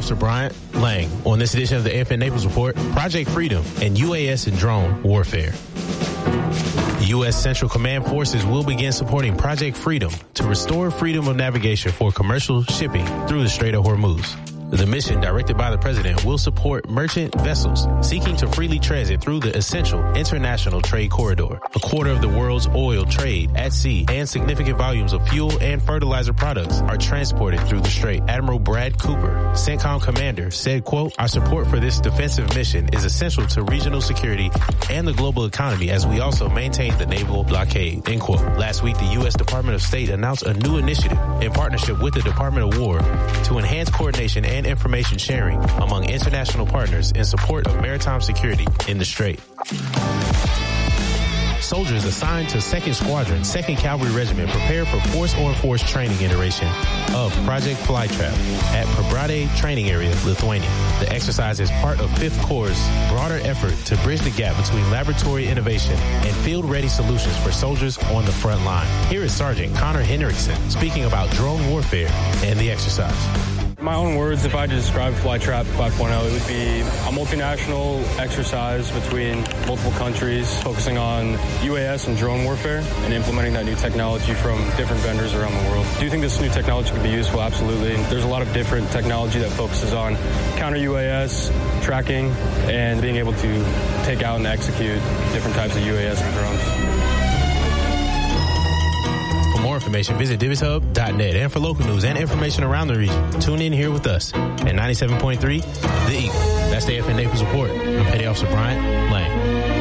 Officer Bryant Lang. On this edition of the AFN Naples Report, Project Freedom and UAS and drone warfare. U.S. Central Command forces will begin supporting Project Freedom to restore freedom of navigation for commercial shipping through the Strait of Hormuz. The mission, directed by the president, will support merchant vessels seeking to freely transit through the essential international trade corridor. A quarter of the world's oil trade at sea and significant volumes of fuel and fertilizer products are transported through the strait. Admiral Brad Cooper, CENTCOM commander, said, quote, "Our support for this defensive mission is essential to regional security and the global economy as we also maintain the naval blockade," end quote. Last week, the U.S. Department of State announced a new initiative in partnership with the Department of War to enhance coordination and information sharing among international partners in support of maritime security in the Strait. Soldiers assigned to 2nd Squadron, 2nd Cavalry Regiment prepare for force-on-force training iteration of Project Flytrap at Pabradė Training Area, Lithuania. The exercise is part of 5th Corps' broader effort to bridge the gap between laboratory innovation and field-ready solutions for soldiers on the front line. Here is Sergeant Connor Henriksen speaking about drone warfare and the exercise. My own words, if I had to describe Flytrap 5.0, it would be a multinational exercise between multiple countries focusing on UAS and drone warfare and implementing that new technology from different vendors around the world. Do you think this new technology could be useful? Absolutely. There's a lot of different technology that focuses on counter UAS, tracking, and being able to take out and execute different types of UAS and drones. For more information, visit DivviesHub.net. And for local news and information around the region, tune in here with us at 97.3 The Eagle. That's the AFN Naples Report. I'm Petty Officer Bryant Lang.